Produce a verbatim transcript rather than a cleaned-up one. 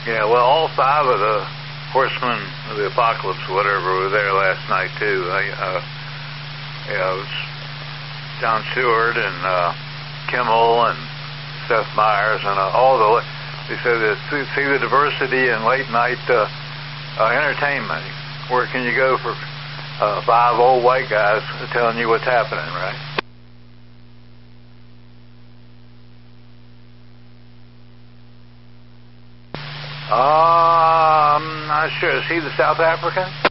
Yeah, well, all five of the horsemen of the apocalypse, whatever, were there last night too. I, uh, yeah, it was Jon Stewart and uh, Kimmel and Seth Meyers and uh, all the. They said that see, see the diversity in late night uh, uh, entertainment. Where can you go for uh, five old white guys telling you what's happening, right? Uh, I'm not sure. Is he the South African?